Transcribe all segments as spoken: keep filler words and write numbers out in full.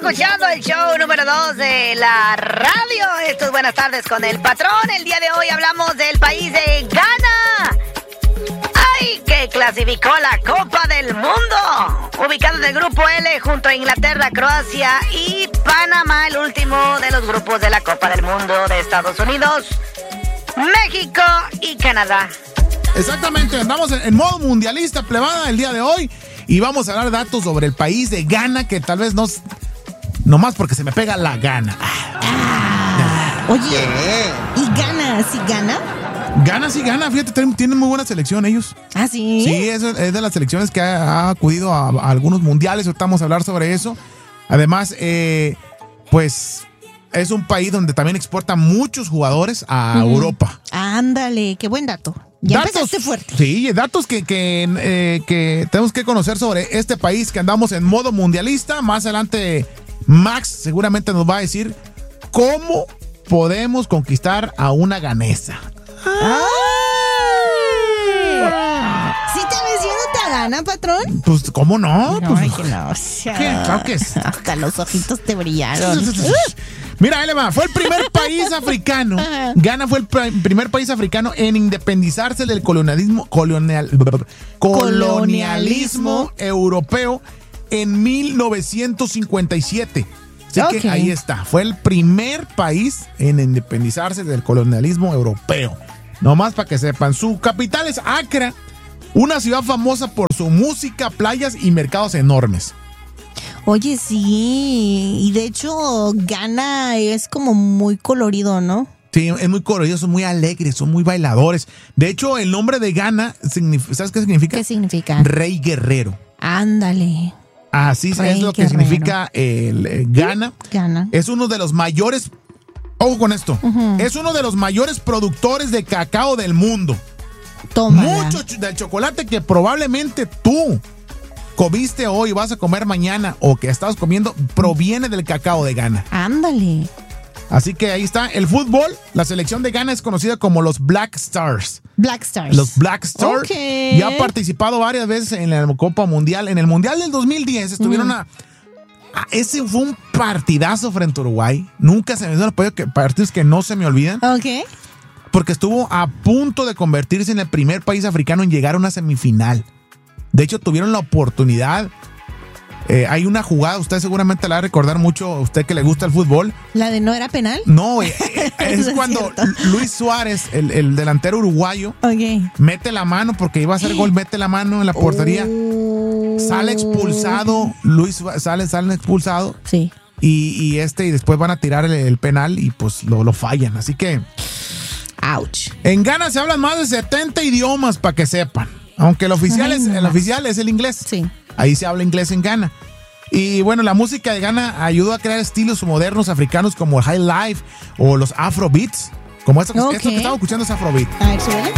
escuchando el show número dos de la radio. Esto es Buenas Tardes con el Patrón. El día de hoy hablamos del país de Ghana. ¡Ay! Que clasificó la Copa del Mundo. Ubicado en el grupo L junto a Inglaterra, Croacia y Panamá, el último de los grupos de la Copa del Mundo de Estados Unidos, México y Canadá. Exactamente, andamos en, en modo mundialista, plebada, el día de hoy. Y vamos a hablar datos sobre el país de Ghana, que tal vez no... Nomás porque se me pega la gana. Ah, oye, ¿y Ghana sí gana? Ghana sí gana, fíjate, tienen muy buena selección ellos. ¿Ah, sí? Sí, es, es de las selecciones que ha, ha acudido a, a algunos mundiales, ahorita vamos a hablar sobre eso. Además, eh, pues... es un país donde también exporta muchos jugadores a uh-huh. Europa. Ándale, qué buen dato. Ya datos, empezaste fuerte. Sí, datos que, que, eh, que tenemos que conocer sobre este país, que andamos en modo mundialista. Más adelante, Max seguramente nos va a decir cómo podemos conquistar a una ganesa. ¡Ay! ¿Sí te ves yéndote a Ghana, patrón? Pues, ¿cómo no? No, pues, que no. O sea, ¿qué? Claro que es. Hasta los ojitos te brillaron. Mira, Elema, fue el primer país africano. Ghana fue el pr- primer país africano en independizarse del colonialismo, colonial, colonialismo europeo en mil novecientos cincuenta y siete. Así okay. que ahí está. Fue el primer país en independizarse del colonialismo europeo. Nomás para que sepan. Su capital es Accra, una ciudad famosa por su música, playas y mercados enormes. Oye, sí, y de hecho Ghana es como muy colorido, ¿no? Sí, es muy colorido, son muy alegres, son muy bailadores. De hecho, el nombre de Ghana, ¿sabes qué significa? ¿Qué significa? Rey guerrero. Ándale. Así Rey es lo que guerrero. significa el, el Ghana. Ghana. Es uno de los mayores, ojo con esto, uh-huh. es uno de los mayores productores de cacao del mundo. Tómala. Mucho ch- del chocolate que probablemente tú comiste hoy, vas a comer mañana o que estás comiendo, proviene del cacao de Ghana. Ándale. Así que ahí está. El fútbol, la selección de Ghana es conocida como los Black Stars. Black Stars. Los Black Stars. Okay. Y ha participado varias veces en la Copa Mundial. En el Mundial del dos mil diez estuvieron mm. a, a... Ese fue un partidazo frente a Uruguay. Nunca se me olvidan los partidos que no se me olvidan. Ok. Porque estuvo a punto de convertirse en el primer país africano en llegar a una semifinal. De hecho, tuvieron la oportunidad. Eh, hay una jugada, usted seguramente la va a recordar mucho, a usted que le gusta el fútbol. ¿La de no era penal? No, eh, es, es cuando es Luis Suárez, el, el delantero uruguayo, okay. mete la mano porque iba a hacer gol, mete la mano en la portería. Oh. Sale expulsado, Luis sale, sale expulsado. Sí. Y, y este, y después van a tirar el, el penal y pues lo, lo fallan. Así que. Ouch. En Ghana se hablan más de setenta idiomas para que sepan. Aunque el oficial, es, el oficial es el inglés. Sí. Ahí se habla inglés en Ghana. Y bueno, la música de Ghana ayudó a crear estilos modernos africanos como el high life o los afrobeats. Como esto, okay. esto que estamos escuchando es afrobeat. A ver, súbele.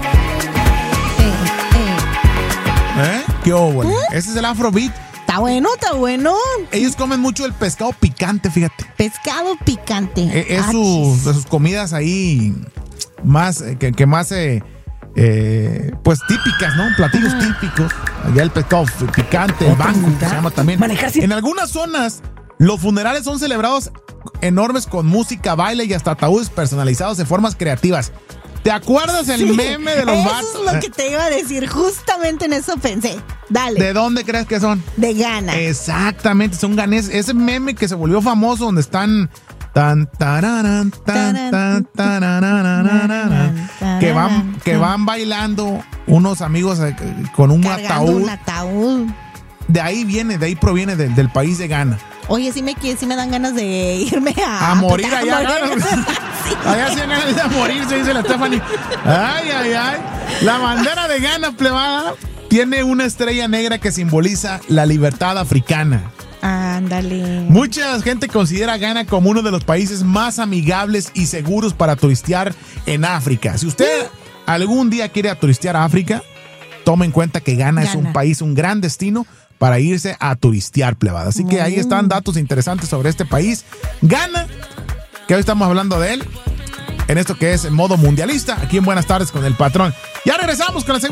¿Eh? ¿Qué óvole? ¿Eh? Ese es el afrobeat. Está bueno, está bueno. Ellos comen mucho el pescado picante, fíjate. Pescado picante. Es, es sus, de sus comidas ahí más, que, que más... Eh, Eh, pues típicas, ¿no? Platillos ah. típicos. Allá el pescado picante, el banco, se llama también. Manejarse. En algunas zonas, los funerales son celebrados enormes con música, baile y hasta ataúdes personalizados de formas creativas. ¿Te acuerdas el sí, meme de los vatos? Eso es lo que te iba a decir. Justamente en eso pensé. Dale. ¿De dónde crees que son? De Ghana. Exactamente, son ganeses. Ese meme que se volvió famoso donde están... Tan, tararan, tan, tan, tarararararara, que van que van bailando unos amigos con un ataúd. un ataúd. De ahí viene, de ahí proviene de, del país de Ghana. Oye, sí me, sí me dan ganas de irme a... A morir a allá. A morir. Sí. Allá sí dan ganas de morir, se dice la Stephanie. Ay, ay, ay. La bandera de Ghana, plebada, tiene una estrella negra que simboliza la libertad africana. Ándale. Mucha gente considera a Ghana como uno de los países más amigables y seguros para turistear en África. Si usted algún día quiere a turistear a África, tome en cuenta que Ghana, Ghana es un país, un gran destino para irse a turistear, plebada. Así que ahí están datos interesantes sobre este país. Ghana, que hoy estamos hablando de él, en esto que es en modo mundialista, aquí en Buenas Tardes con el Patrón. Ya regresamos con la segunda.